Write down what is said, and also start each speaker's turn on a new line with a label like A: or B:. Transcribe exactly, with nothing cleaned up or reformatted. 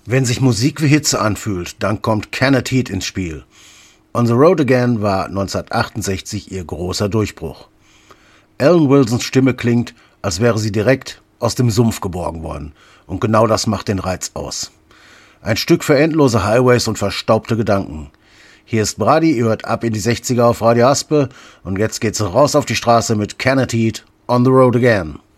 A: Wenn sich Musik wie Hitze anfühlt, dann kommt Kenneth Heat ins Spiel. On the Road Again war neunzehnhundertachtundsechzig ihr großer Durchbruch. Alan Wilsons Stimme klingt, als wäre sie direkt aus dem Sumpf geborgen worden. Und genau das macht den Reiz aus. Ein Stück für endlose Highways und verstaubte Gedanken. Hier ist Brady, ihr hört ab in die sechziger auf Radio Aspe und jetzt geht's raus auf die Straße mit Kenneth Heat, On the Road Again.